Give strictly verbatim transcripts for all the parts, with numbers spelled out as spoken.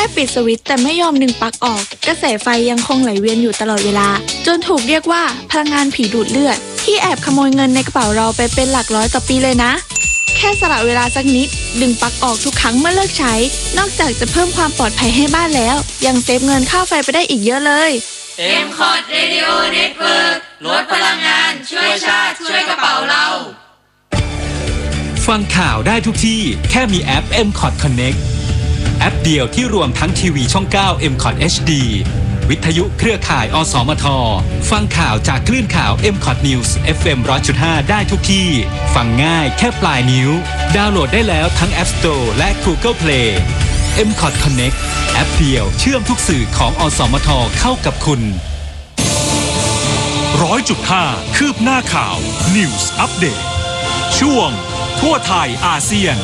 ปิดสวิตช์แต่ไม่ยอมดึงปลั๊กออกกระแสไฟยังคงไหลเวียนอยู่ตลอดเวลาจนถูกเรียกว่าพลังงานผีดูดเลือดที่แอบขโมยเงินในกระเป๋าเราไปเป็นหลักร้อยต่อปีเลยนะแค่สละเวลาสักนิดดึงปลั๊กออกทุกครั้งเมื่อเลิกใช้นอกจากจะเพิ่มความปลอดภัยให้บ้านแล้วยังเซฟเงินค่าไฟไปได้อีกเยอะเลยเอ็ม คอท Radio Network ลดพลังงานช่วยชาติช่วยกระเป๋าเราฟังข่าวได้ทุกที่แค่มีแอป เอ็ม คอท Connect แอปเดียวที่รวมทั้งทีวีช่องเก้า เอ็ม คอท เอช ดี วิทยุเครือข่าย อสมท ฟังข่าวจากคลื่นข่าว เอ็ม คอท News เอฟ เอ็ม หนึ่งร้อยจุดห้า ได้ทุกที่ฟังง่ายแค่ปลายนิ้วดาวน์โหลดได้แล้วทั้ง App Store และ Google Play เอ็ม คอท Connect แอปเดียวเชื่อมทุกสื่อของอสมทเข้ากับคุณร้อยจุดห้า คืบหน้าข่าว News Update ช่วงทั่วไทยอาเซียน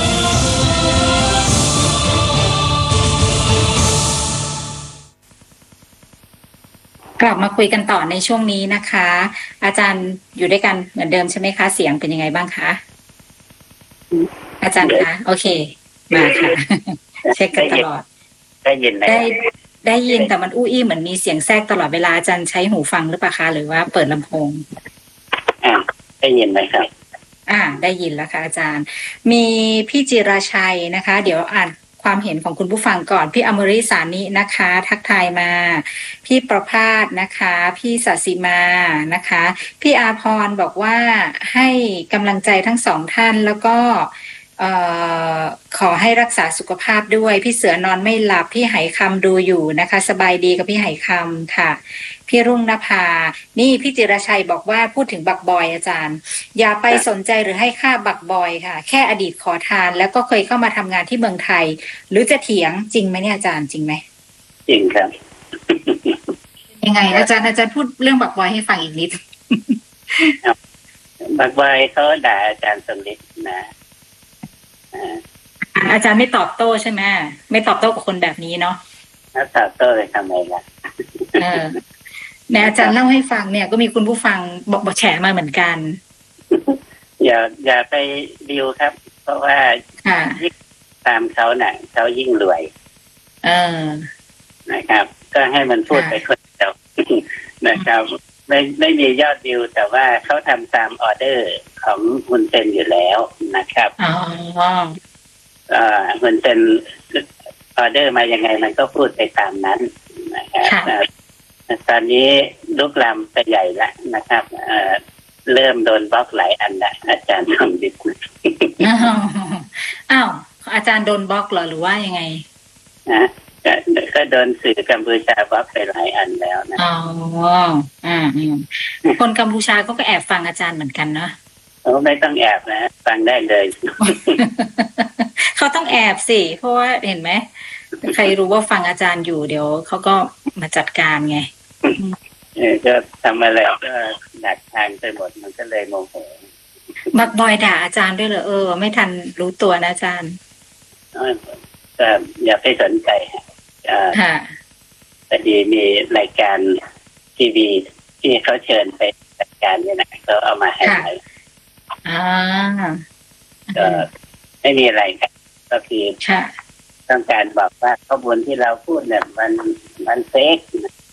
กลับมาคุยกันต่อในช่วงนี้นะคะอาจารย์อยู่ด้วยกันเหมือนเดิมใช่ไหมคะเสียงเป็นยังไงบ้างคะอาจารย์คะโอเคมาค่ะเช็คกันตลอดได้ยินไหมได้ได้ยินแต่มันอู้อี้เหมือนมีเสียงแทรกตลอดเวลาอาจารย์ใช้หูฟังหรือเปล่าคะหรือว่าเปิดลำโพงอ่าได้ยินไหมครับอ่าได้ยินแล้วค่ะอาจารย์มีพี่จิราชัยนะคะเดี๋ยวอ่านความเห็นของคุณผู้ฟังก่อนพี่อมริสานินะคะทักทายมาพี่ประภาสนะคะพี่ศศิมานะคะพี่อาพรบอกว่าให้กำลังใจทั้งสองท่านแล้วก็เอ่อขอให้รักษาสุขภาพด้วยพี่เสือนอนไม่หลับพี่ไหคำดูอยู่นะคะสบายดีกับพี่ไหคำค่ะพี่รุ่งนภานี่พี่จิรชัยบอกว่าพูดถึงบักบอยอาจารย์อย่าไปสนใจหรือให้ค่าบักบอยค่ะแค่อดีตขอทานแล้วก็เคยเข้ามาทำงานที่เมืองไทยหรือจะเถียงจริงไหมเนี่ยอาจารย์จริงไหมจริงครับยังไงอาจารย์อาจารย์พูดเรื่องบักบอยให้ฟังอีกนิดบักบอยเขาด่าอาจารย์สมฤทธิ์นะอาจารย์ไม่ตอบโต้ใช่ไหมไม่ตอบโต้กับคนแบบนี้เนาะแล้วตอบโต้เลยทำไมล่ะเออเนี่ยอาจารย์เล่าให้ฟังเนี่ยก็มีคุณผู้ฟังบอกบอกแฉมาเหมือนกันอย่าอย่าไปดิวครับเพราะว่ายิ่งตามเขาหนักเขายิ่งรวยเออนะครับก็ให้มันพูดไปคนเดียวนะครับไม่ไม่มียอดดิวแต่ว่าเขาทำตามออเดอร์ของฮุนเซนอยู่แล้วนะครับอ๋อเอ่อฮุนเซนออเดอร์มายังไงมันก็พูดไปตามนั้นนะครับตอนนี้ลุกลามไปใหญ่แล้วนะครับเอ่อเริ่มโดนบล็อกหลายอันแล้วอาจารย์สมฤทธิ์อ้าวอาจารย์โดนบล็อกเหรอหรือว่ายังไงนะก็โดนสื่อกัมพูชาบล็อกไปหลายอันแล้วนะอ๋ออ่าคนกัมพูชาก็แอบฟังอาจารย์เหมือนกันเนาะโอ้ไม่ต้องแอบนะฟังได้เลยเขาต้องแอบสิเพราะว่าเห็นไหมใครรู้ว่าฟังอาจารย์อยู่เดี๋ยวเขาก็มาจัดการไงเออก็ทำอะไรก็ดักทางไปหมดมันก็เลยโมโหบักบอยด่าอาจารย์ด้วยเหรอเออไม่ทันรู้ตัวนะอาจารย์ก็อย่าไปสนใจค่ะพอดีมีรายการทีวีที่เขาเชิญไปจัดการเนี่ยนะเขาเอามาให้อ่าก็ไม่มีอะไรครับก็คือต้องการบอกว่าข้อมูลที่เราพูดเนี่ยมันมันเฟก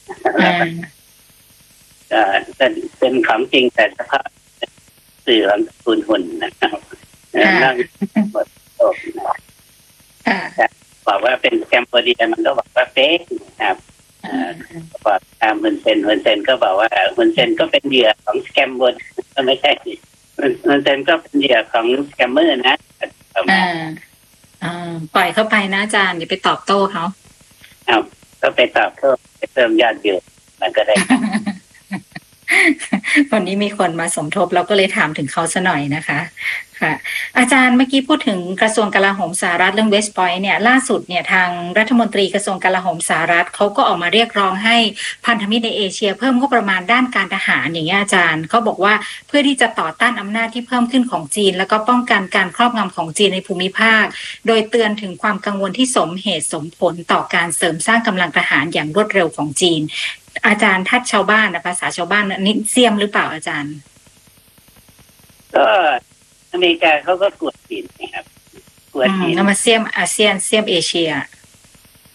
ก็เป็นของจริงแต่เฉพาะสื่อของคุณหุ่นนะครับนั่งบทโอบนะบอกว่าเป็นแคมโบเดียมันก็บอกว่าเฟกนะครับบอกตามฮุนเซนฮุนเซนก็บอกว่าฮุนเซนก็เป็นเหยื่อของสแกมบนก็ไม่ใช่ฮุนเซนก็เป็นเหยื่อของสแกมเมอร์นะอ่าอ่าปล่อยเข้าไปนะอาจารย์อย่าไปตอบโต้เขาอ้าวก็ไปตอบโต้ไปเติมยอดวิวมันก็ได้วันนี้มีคนมาสมทบเราก็เลยถามถึงเขาซะหน่อยนะคะค่ะอาจารย์เมื่อกี้พูดถึงกระทรวงกลาโหมสหรัฐเรื่องเวสต์พอยต์เนี่ยล่าสุดเนี่ยทางรัฐมนตรีกระทรวงกลาโหมสหรัฐเขาก็ออกมาเรียกร้องให้พันธมิตรในเอเชียเพิ่มงบประมาณด้านการทหารอย่างเงี้ยอาจารย์เขาบอกว่าเพื่อที่จะต่อต้านอำนาจที่เพิ่มขึ้นของจีนแล้วก็ป้องกันการครอบงำของจีนในภูมิภาคโดยเตือนถึงความกังวลที่สมเหตุสมผลต่อการเสริมสร้างกำลังทหารอย่างรวดเร็วของจีนอาจารย์ทัดชาวบ้านนะภาษาชาวบ้านนี่เสี่ยมหรือเปล่าอาจารย์ก็อเมริกาเขาก็กวดจีนนะครับกวดจีนแล้วมาเสี่ยมอาเซียนเสี่ยมเอเชีย